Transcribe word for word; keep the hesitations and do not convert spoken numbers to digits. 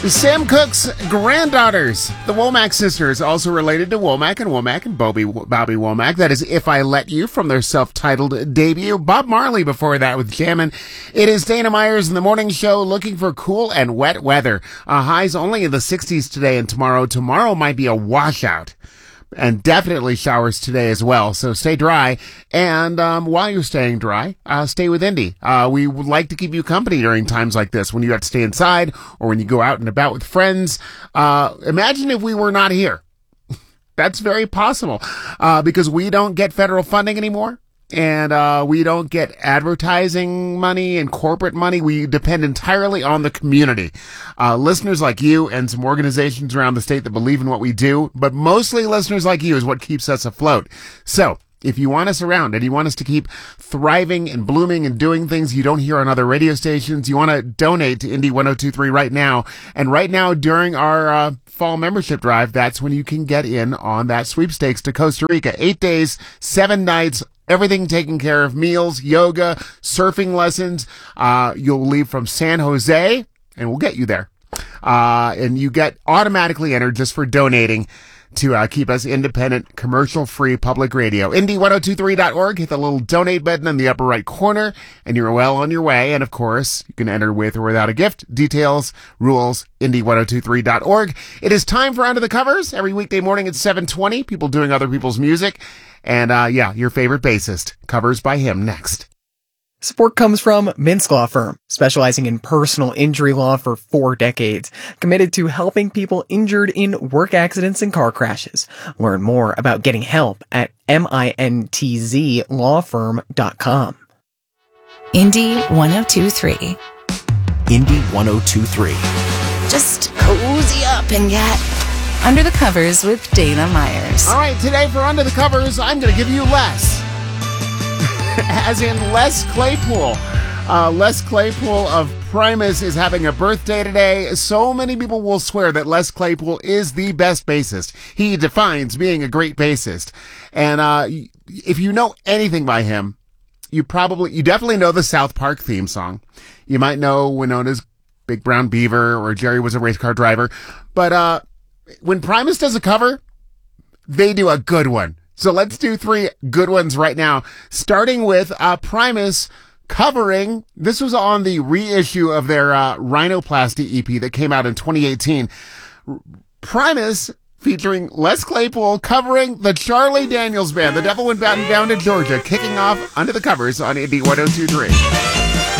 Sam Cooke's granddaughters, the Womack sisters, also related to Womack and Womack and Bobby, Bobby Womack. That is If I Let You from their self-titled debut. Bob Marley before that with Jammin'. It is Dana Myers in the morning show looking for cool and wet weather. Uh, highs only in the sixties today and tomorrow. Tomorrow might be a washout. And definitely showers today as well. So stay dry. And um, while you're staying dry, uh, stay with Indy. Uh, we would like to keep you company during times like this when you have to stay inside or when you go out and about with friends. Uh, imagine if we were not here. That's very possible uh, because we don't get federal funding anymore. And uh we don't get advertising money and corporate money. We depend entirely on the community. Uh listeners like you and some organizations around the state that believe in what we do, but mostly listeners like you is what keeps us afloat. So, if you want us around and you want us to keep thriving and blooming and doing things you don't hear on other radio stations, you want to donate to Indy ten twenty-three right now. And right now during our uh fall membership drive, that's when you can get in on that sweepstakes to Costa Rica. Eight days, seven nights, everything taken care of, meals, yoga, surfing lessons. Uh, you'll leave from San Jose and we'll get you there. Uh, and you get automatically entered just for donating to uh, keep us independent, commercial-free public radio. Indy ten twenty-three dot org. Hit the little donate button in the upper right corner, and you're well on your way. And, of course, you can enter with or without a gift. Details, rules, Indy ten twenty-three dot org. It is time for Under the Covers. Every weekday morning at seven twenty, people doing other people's music. And, uh, yeah, your favorite bassist. Covers by him next. Support comes from Mintz Law Firm, specializing in personal injury law for four decades, committed to helping people injured in work accidents and car crashes. Learn more about getting help at mintz law firm dot com. Indy ten twenty-three. Indy ten twenty-three. Just cozy up and get Under the Covers with Dana Myers. All right, today for Under the Covers, I'm going to give you Les. As in Les Claypool. Uh, Les Claypool of Primus is having a birthday today. So many people will swear that Les Claypool is the best bassist. He defines being a great bassist. And uh, if you know anything by him, you probably, you definitely know the South Park theme song. You might know Winona's Big Brown Beaver or Jerry Was a Race Car Driver. But uh, when Primus does a cover, they do a good one. So let's do three good ones right now, starting with uh, Primus covering, this was on the reissue of their uh, Rhinoplasty E P that came out in twenty eighteen. Primus featuring Les Claypool covering the Charlie Daniels Band, The Devil Went Down, down to Georgia, kicking off Under the Covers on Indy ten twenty-three.